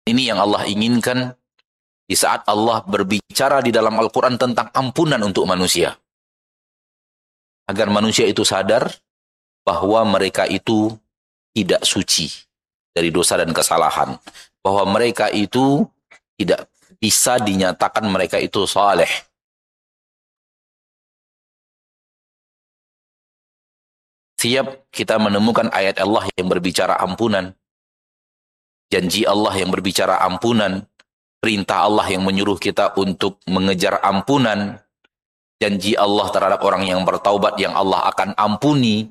Ini yang Allah inginkan di saat Allah berbicara di dalam Al-Quran tentang ampunan untuk manusia. Agar manusia itu sadar bahwa mereka itu tidak suci dari dosa dan kesalahan. Bahwa mereka itu tidak bisa dinyatakan mereka itu saleh. Setiap kita menemukan ayat Allah yang berbicara ampunan, janji Allah yang berbicara ampunan, perintah Allah yang menyuruh kita untuk mengejar ampunan, janji Allah terhadap orang yang bertaubat yang Allah akan ampuni.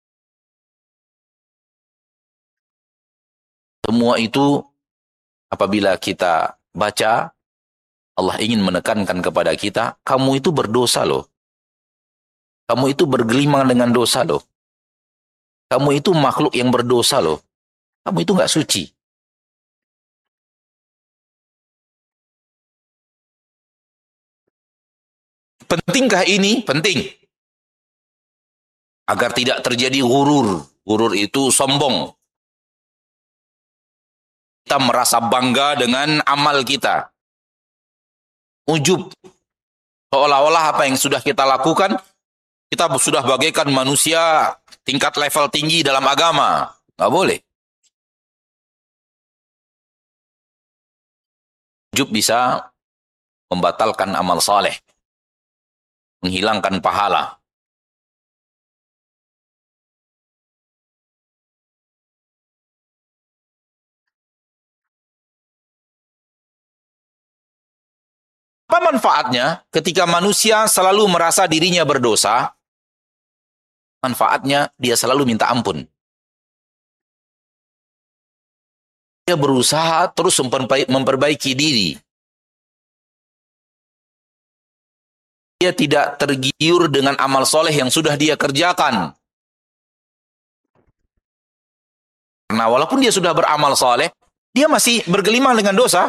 Semua itu apabila kita baca, Allah ingin menekankan kepada kita, kamu itu berdosa loh. Kamu itu bergelimang dengan dosa loh. Kamu itu makhluk yang berdosa loh. Kamu itu nggak suci. Pentingkah ini? Penting. Agar tidak terjadi gurur. Gurur itu sombong. Kita merasa bangga dengan amal kita. Ujub. Seolah-olah apa yang sudah kita lakukan, kita sudah bagaikan manusia tingkat level tinggi dalam agama. Nggak boleh. Ujub bisa membatalkan amal saleh. Menghilangkan pahala. Apa manfaatnya ketika manusia selalu merasa dirinya berdosa? Manfaatnya dia selalu minta ampun. Dia berusaha terus memperbaiki diri. Dia tidak tergiur dengan amal soleh yang sudah dia kerjakan. Karena walaupun dia sudah beramal soleh, dia masih bergelimang dengan dosa.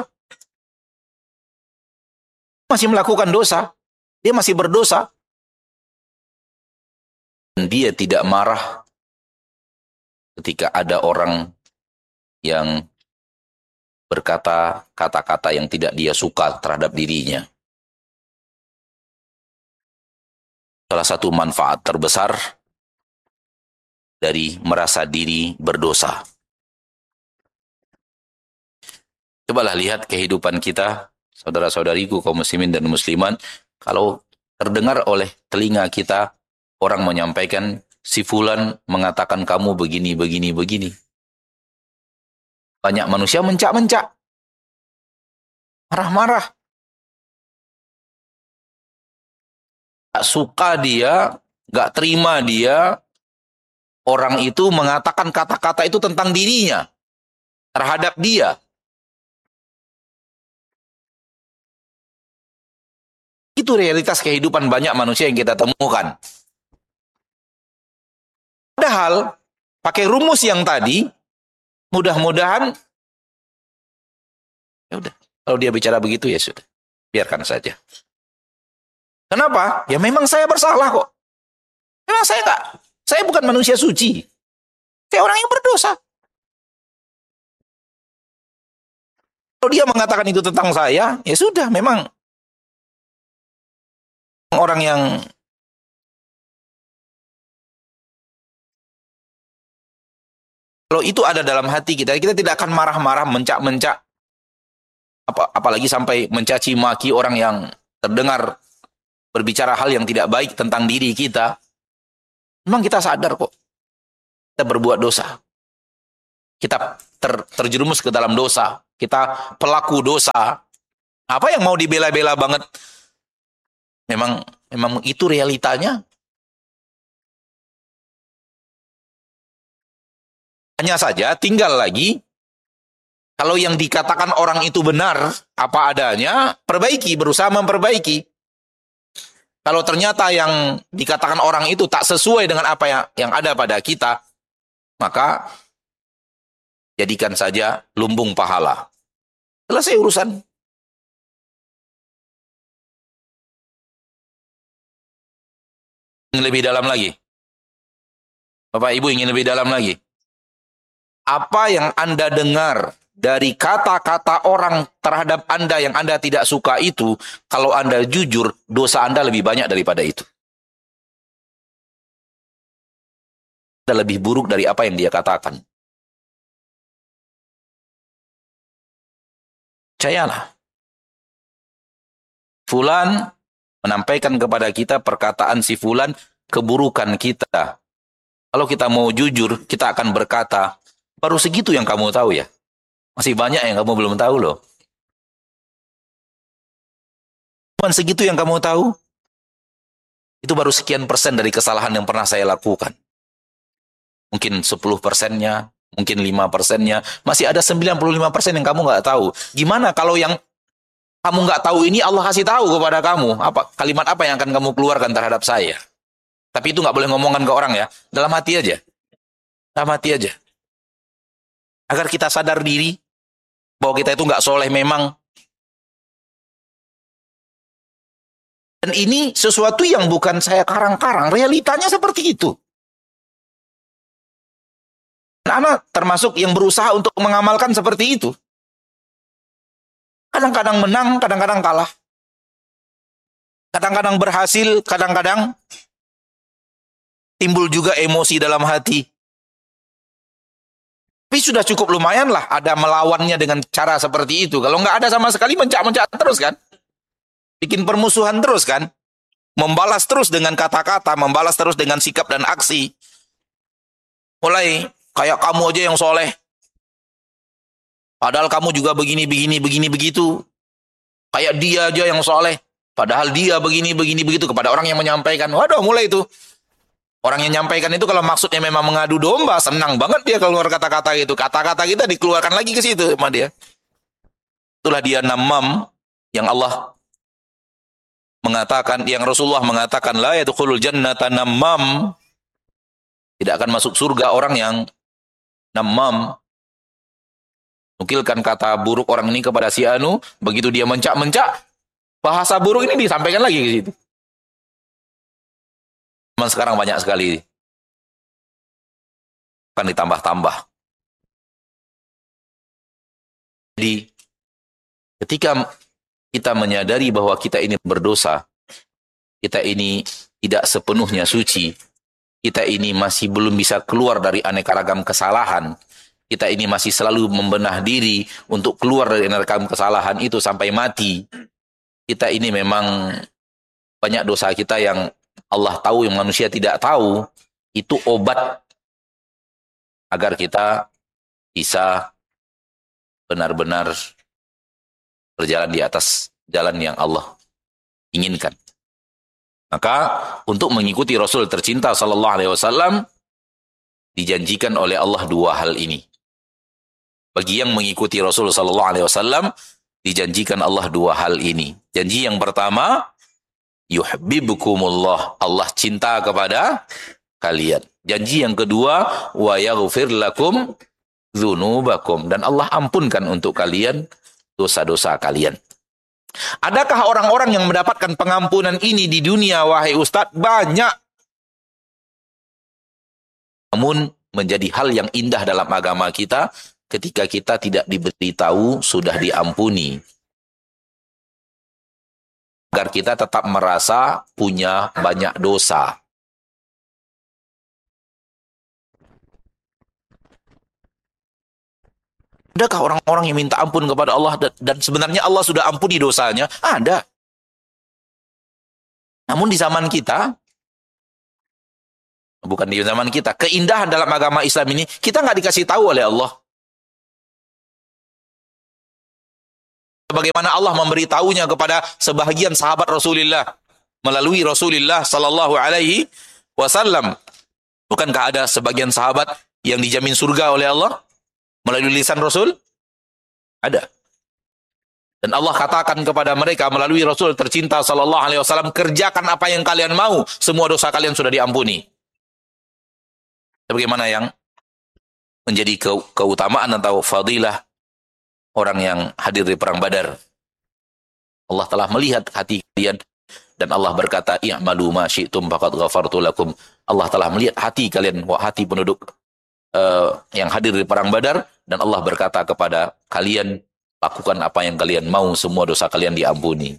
Masih melakukan dosa. Dia masih berdosa. Dan dia tidak marah ketika ada orang yang berkata kata-kata yang tidak dia suka terhadap dirinya. Salah satu manfaat terbesar dari merasa diri berdosa. Cobalah lihat kehidupan kita, saudara-saudariku kaum muslimin dan muslimat, kalau terdengar oleh telinga kita orang menyampaikan si fulan mengatakan kamu begini, begini, begini. Banyak manusia mencak-mencak. Marah-marah. Gak suka dia, gak terima dia, orang itu mengatakan kata-kata itu tentang dirinya, terhadap dia. Itu realitas kehidupan banyak manusia yang kita temukan. Padahal, pakai rumus yang tadi, mudah-mudahan, ya udah, kalau dia bicara begitu ya sudah, biarkan saja. Kenapa? Ya memang saya bersalah kok. Memang saya bukan manusia suci. Saya orang yang berdosa. Kalau dia mengatakan itu tentang saya, ya sudah, memang orang yang kalau itu ada dalam hati kita, kita tidak akan marah-marah, mencak-mencak, apalagi sampai mencaci maki orang yang terdengar berbicara hal yang tidak baik tentang diri kita. Memang kita sadar kok, kita berbuat dosa. Kita terjerumus ke dalam dosa. Kita pelaku dosa. Apa yang mau dibela-bela banget? Memang itu realitanya. Hanya saja tinggal lagi, kalau yang dikatakan orang itu benar, apa adanya, perbaiki, berusaha memperbaiki. Kalau ternyata yang dikatakan orang itu tak sesuai dengan apa yang ada pada kita, maka jadikan saja lumbung pahala. Selesai urusan. Ingin lebih dalam lagi? Bapak Ibu ingin lebih dalam lagi? Apa yang Anda dengar dari kata-kata orang terhadap Anda yang Anda tidak suka itu, kalau Anda jujur, dosa Anda lebih banyak daripada itu. Anda lebih buruk dari apa yang dia katakan. Percayalah. Fulan menampaikan kepada kita perkataan si Fulan keburukan kita. Kalau kita mau jujur, kita akan berkata, baru segitu yang kamu tahu ya. Masih banyak yang kamu belum tahu loh. Cuma segitu yang kamu tahu. Itu baru sekian persen dari kesalahan yang pernah saya lakukan. Mungkin 10%-nya, mungkin 5%-nya. Masih ada 95% yang kamu nggak tahu. Gimana kalau yang kamu nggak tahu ini Allah kasih tahu kepada kamu? Kalimat apa yang akan kamu keluarkan terhadap saya? Tapi itu nggak boleh ngomongan ke orang ya. Dalam hati aja. Dalam hati aja. Agar kita sadar diri bahwa kita itu nggak soleh memang. Dan ini sesuatu yang bukan saya karang-karang. Realitanya seperti itu. Anak termasuk yang berusaha untuk mengamalkan seperti itu. Kadang-kadang menang, kadang-kadang kalah. Kadang-kadang berhasil, kadang-kadang timbul juga emosi dalam hati. Tapi sudah cukup lumayan lah ada melawannya dengan cara seperti itu. Kalau nggak ada sama sekali mencak-mencak terus kan. Bikin permusuhan terus kan. Membalas terus dengan kata-kata, membalas terus dengan sikap dan aksi. Mulai kayak kamu aja yang soleh. Padahal kamu juga begini, begitu. Kayak dia aja yang soleh. Padahal dia begini, begitu. Kepada orang yang menyampaikan. Waduh, mulai itu. Orang yang menyampaikan itu kalau maksudnya memang mengadu domba, senang banget dia keluar kata-kata itu. Kata-kata kita dikeluarkan lagi ke situ sama dia. Itulah dia namam yang Allah mengatakan, yang Rasulullah mengatakan, la yadkhulul jannata namam. Tidak akan masuk surga orang yang namam. Nukilkan kata buruk orang ini kepada si Anu, begitu dia mencak-mencak, bahasa buruk ini disampaikan lagi ke situ. Memang sekarang banyak sekali. Akan ditambah-tambah. Jadi, ketika kita menyadari bahwa kita ini berdosa, kita ini tidak sepenuhnya suci, kita ini masih belum bisa keluar dari aneka ragam kesalahan, kita ini masih selalu membenah diri untuk keluar dari aneka ragam kesalahan itu sampai mati, kita ini memang banyak dosa kita yang Allah tahu, yang manusia tidak tahu. Itu obat agar kita bisa benar-benar berjalan di atas jalan yang Allah inginkan. Maka untuk mengikuti Rasul tercinta sallallahu alaihi wasallam dijanjikan oleh Allah dua hal ini. Bagi yang mengikuti Rasul sallallahu alaihi wasallam dijanjikan Allah dua hal ini. Janji yang pertama, yuhibbukumullah, Allah cinta kepada kalian. Janji yang kedua, wa yaghfir lakum dzunubakum, dan Allah ampunkan untuk kalian dosa-dosa kalian. Adakah orang-orang yang mendapatkan pengampunan ini di dunia, wahai Ustadz? Banyak. Namun menjadi hal yang indah dalam agama kita ketika kita tidak diberitahu sudah diampuni. Agar kita tetap merasa punya banyak dosa. Adakah orang-orang yang minta ampun kepada Allah dan sebenarnya Allah sudah ampuni dosanya? Ada. Namun di zaman kita, bukan di zaman kita, keindahan dalam agama Islam ini kita nggak dikasih tahu oleh Allah. Bagaimana Allah memberitahunya kepada sebahagian sahabat Rasulullah melalui Rasulullah sallallahu alaihi wasallam. Bukankah ada sebagian sahabat yang dijamin surga oleh Allah melalui lisan Rasul? Ada. Dan Allah katakan kepada mereka melalui Rasul tercinta sallallahu alaihi wasallam, kerjakan apa yang kalian mau, semua dosa kalian sudah diampuni. Bagaimana yang menjadi keutamaan atau fadilah orang yang hadir di perang Badar? Allah telah melihat hati kalian dan Allah berkata, i'malu ma syi'tum faqad ghafartu lakum. Allah telah melihat hati kalian, hati penduduk yang hadir di perang Badar, dan Allah berkata kepada kalian, lakukan apa yang kalian mau, semua dosa kalian diampuni.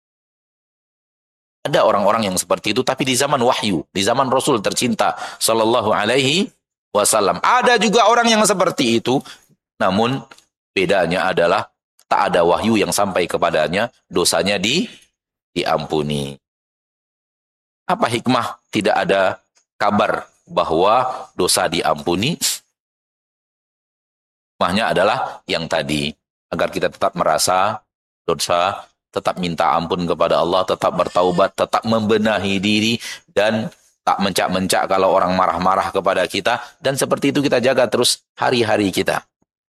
Ada orang-orang yang seperti itu, tapi di zaman wahyu, di zaman Rasul tercinta Sallallahu Alaihi Wasallam. Ada juga orang yang seperti itu, namun bedanya adalah tak ada wahyu yang sampai kepadanya, dosanya diampuni. Apa hikmah tidak ada kabar bahwa dosa diampuni? Hikmahnya adalah yang tadi, agar kita tetap merasa dosa, tetap minta ampun kepada Allah, tetap bertaubat, tetap membenahi diri, dan tak mencak-mencak kalau orang marah-marah kepada kita. Dan seperti itu kita jaga terus hari-hari kita.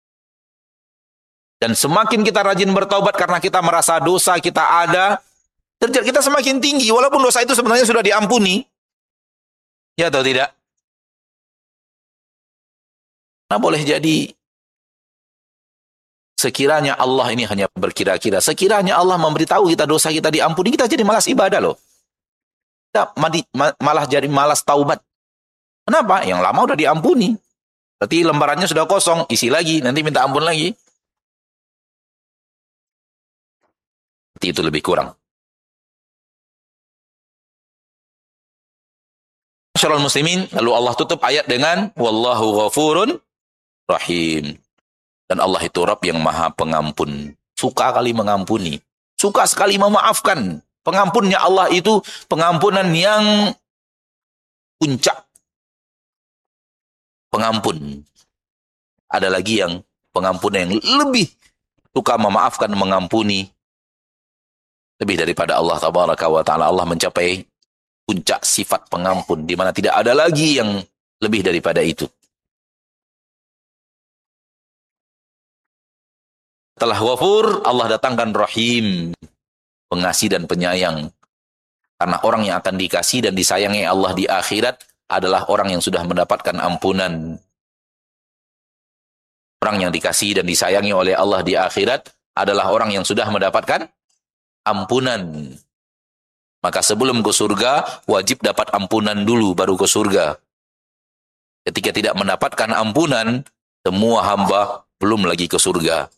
Dan semakin kita rajin bertaubat karena kita merasa dosa kita ada, derajat kita semakin tinggi, walaupun dosa itu sebenarnya sudah diampuni. Ya atau tidak? Nah, boleh jadi sekiranya Allah ini hanya berkira-kira, sekiranya Allah memberitahu kita dosa kita diampuni, kita jadi malas ibadah loh. Kita malah jadi malas taubat. Kenapa? Yang lama udah diampuni. Berarti lembarannya sudah kosong, isi lagi, nanti minta ampun lagi. Itu lebih kurang. Masyarul muslimin, lalu Allah tutup ayat dengan wallahu ghafurun rahim. Dan Allah itu Rabb yang maha pengampun. Suka kali mengampuni. Suka sekali memaafkan. Pengampunnya Allah itu pengampunan yang puncak. Pengampun. Ada lagi yang pengampunan yang lebih suka memaafkan, mengampuni. Lebih daripada Allah tabaraka wa ta'ala. Allah mencapai puncak sifat pengampun, di mana tidak ada lagi yang lebih daripada itu. Setelah Ghafur, Allah datangkan Rahim, pengasih dan penyayang. Karena orang yang akan dikasih dan disayangi Allah di akhirat adalah orang yang sudah mendapatkan ampunan. Orang yang dikasih dan disayangi oleh Allah di akhirat adalah orang yang sudah mendapatkan ampunan. Maka sebelum ke surga, wajib dapat ampunan dulu, baru ke surga. Ketika tidak mendapatkan ampunan, semua hamba belum lagi ke surga.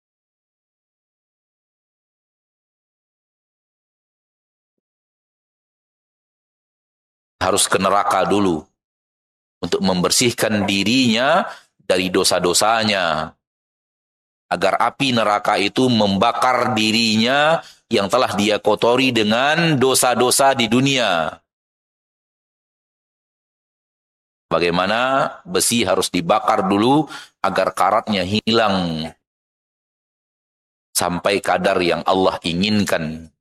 Harus ke neraka dulu, untuk membersihkan dirinya dari dosa-dosanya. Agar api neraka itu membakar dirinya yang telah dia kotori dengan dosa-dosa di dunia. Bagaimana besi harus dibakar dulu agar karatnya hilang sampai kadar yang Allah inginkan.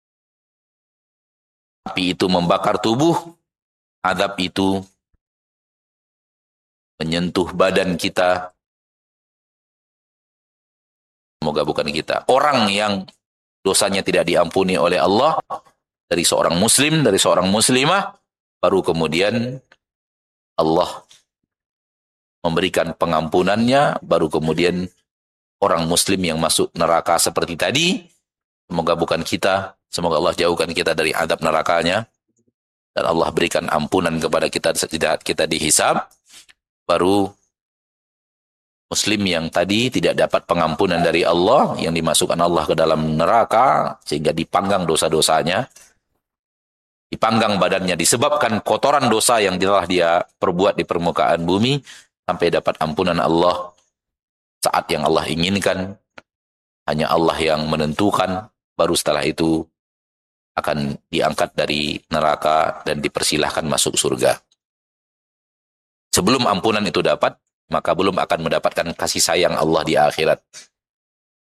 Api itu membakar tubuh, azab itu menyentuh badan kita. Semoga bukan kita. Orang yang dosanya tidak diampuni oleh Allah, dari seorang muslim, dari seorang muslimah, baru kemudian Allah memberikan pengampunannya, baru kemudian orang muslim yang masuk neraka seperti tadi. Semoga bukan kita. Semoga Allah jauhkan kita dari azab nerakanya. Dan Allah berikan ampunan kepada kita setidak kita dihisab. Baru muslim yang tadi tidak dapat pengampunan dari Allah, yang dimasukkan Allah ke dalam neraka, sehingga dipanggang dosa-dosanya, dipanggang badannya, disebabkan kotoran dosa yang telah dia perbuat di permukaan bumi, sampai dapat ampunan Allah saat yang Allah inginkan. Hanya Allah yang menentukan, baru setelah itu akan diangkat dari neraka dan dipersilahkan masuk surga. Sebelum ampunan itu dapat, maka belum akan mendapatkan kasih sayang Allah di akhirat.